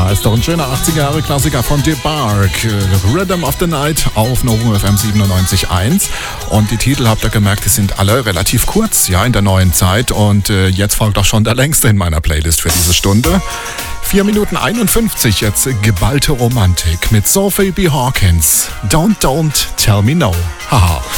Ja, ist doch ein schöner 80er-Jahre-Klassiker von DeBark. Rhythm of the Night auf Novum FM 97.1. Und die Titel, habt ihr gemerkt, die sind alle relativ kurz, ja, in der neuen Zeit. Und jetzt folgt auch schon der längste in meiner Playlist für diese Stunde. 4 Minuten 51, jetzt geballte Romantik mit Sophie B. Hawkins. Don't tell me no. Haha.